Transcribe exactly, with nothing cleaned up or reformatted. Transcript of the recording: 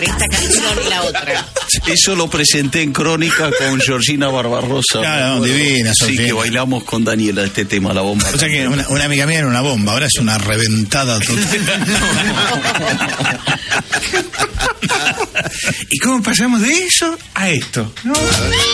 esta canción y la otra. Eso lo presenté en Crónica con Georgina Barbarosa. Claro, no, divina, Sí, Sofía. que bailamos con Daniela este tema, la bomba. O sea que una, una amiga mía era una bomba, ahora es una reventada total. ¿Y cómo pasamos de eso a esto? ¿No?